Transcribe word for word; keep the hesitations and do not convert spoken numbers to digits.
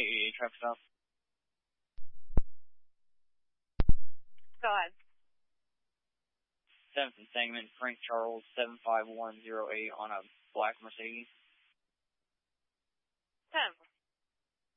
eight eight eight traffic stop. Go ahead. seventh and Sangamon, Frank Charles, seven five one zero eight on a black Mercedes. ten.